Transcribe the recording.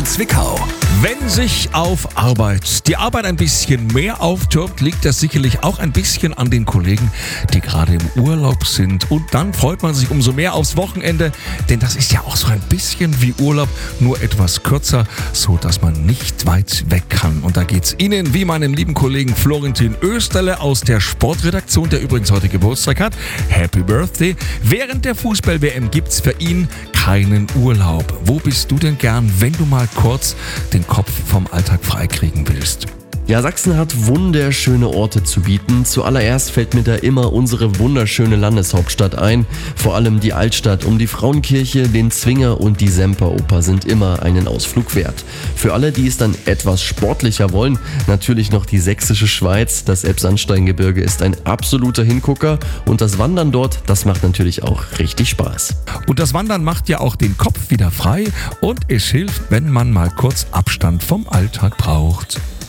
Zwickau. Wenn sich auf Arbeit die Arbeit ein bisschen mehr auftürmt, liegt das sicherlich auch ein bisschen an den Kollegen, die gerade im Urlaub sind. Und dann freut man sich umso mehr aufs Wochenende, denn das ist ja auch so ein bisschen wie Urlaub, nur etwas kürzer, so dass man nicht weit weg kann. Und da geht's Ihnen wie meinem lieben Kollegen Florentin Österle aus der Sportredaktion, der übrigens heute Geburtstag hat. Happy Birthday! Während der Fußball-WM gibt's für ihn keinen Urlaub. Wo bist du denn gern, wenn du mal kurz den Kopf vom Alltag freikriegen willst? Ja, Sachsen hat wunderschöne Orte zu bieten. Zuallererst fällt mir da immer unsere wunderschöne Landeshauptstadt ein. Vor allem die Altstadt um die Frauenkirche, den Zwinger und die Semperoper sind immer einen Ausflug wert. Für alle, die es dann etwas sportlicher wollen, natürlich noch die sächsische Schweiz. Das Elbsandsteingebirge ist ein absoluter Hingucker und das Wandern dort, das macht natürlich auch richtig Spaß. Und das Wandern macht ja auch den Kopf wieder frei und es hilft, wenn man mal kurz Abstand vom Alltag braucht.